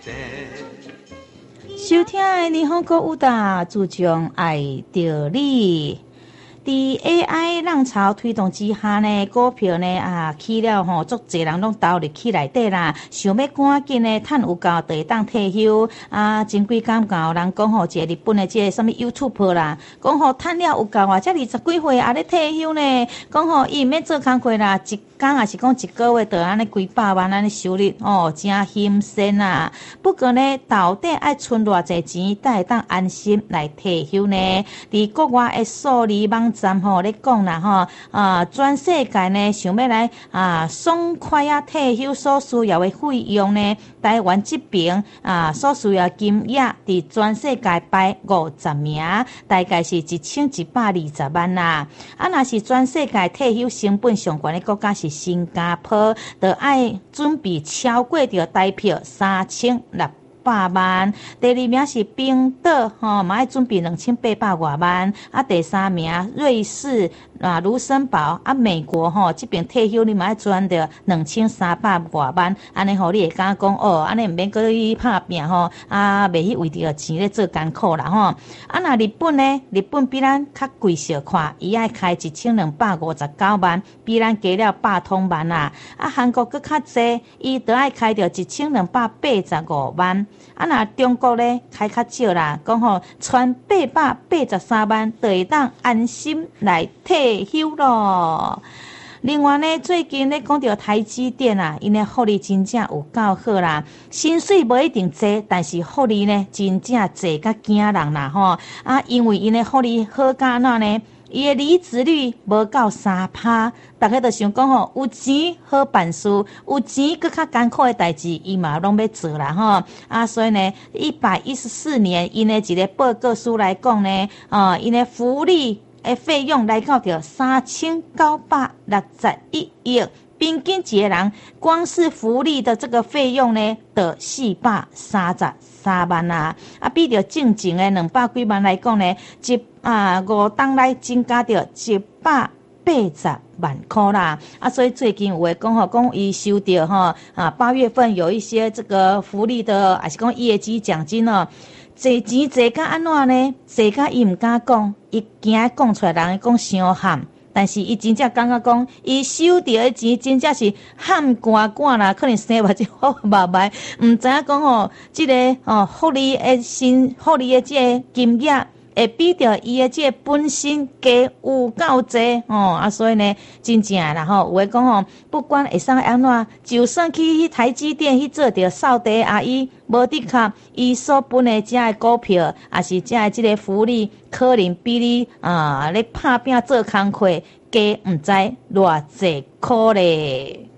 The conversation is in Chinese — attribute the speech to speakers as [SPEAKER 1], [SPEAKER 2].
[SPEAKER 1] 收听的日本歌有大主张爱着你。在 AI 浪潮推动之下呢，股票呢起了吼，足侪人拢投入去内底啦，想要赶紧呢趁有够就会当退休前几天有人讲吼，一个日本的这个什么 YouTube 啦，讲吼趁了有够才20几岁也咧退休呢，讲吼伊毋免做工课啦，一工也是讲一个月就安尼几百万安尼收入哦，真新鲜啊！不过呢，到底爱存偌济钱，才会当安心来退休呢？伫国外的数字网站吼咧讲啦吼，全世界呢想要来爽快退休所需要的费用呢，台湾这边所需要金额伫全世界排50名，大概是1120万啦。若是全世界退休成本上悬的国家是新加坡，就要准备超过着台票3600万，第二名是冰岛，嘛要准备2800多万，第三名瑞士、卢森堡，美国这边退休你嘛要赚着2300多万，安尼你会敢讲安尼毋免搁去拍拼袂去为着钱咧做艰苦啦若日本呢？日本比咱较贵小看，伊爱开1259万，比咱加了100多万啦。韩国搁较济，伊就爱开着1285万。若中国咧开较少啦，讲全883万，就会当安心来退休咯。另外呢，最近咧讲到台积电因的获利真正有够好啦，薪水无一定济，但是获利呢真正济甲惊人啦因为因的获利好甲安怎呢？伊的离职率无到3%，大家都想讲有钱好办事，有钱搁较艰苦的代志，伊嘛拢要做啦所以呢，114年因的一个报告书来讲呢，因的福利的费用来到着3961亿。平均一个人光是福利的这个费用呢，就433万啦。比着正经的200几万来讲呢，5档来增加着180万块啦。所以最近有诶讲伊收到8月份有一些这个福利的，还是讲业绩奖金侪钱侪甲安怎呢？侪甲伊毋敢讲，伊惊讲出来人讲伤喊。但是伊真正感觉讲，伊收到的钱真正是喊寒啦，可能生目睭好白白，毋知影讲这个福利的这个金额会比着伊的这个本身加有够济所以呢，真正啦有诶讲不管会使安怎，就算去台积电去做着扫地阿姨，无的确伊所分的这个股票，也是这个福利，可能比你咧拍拼做工课加毋知偌济块咧。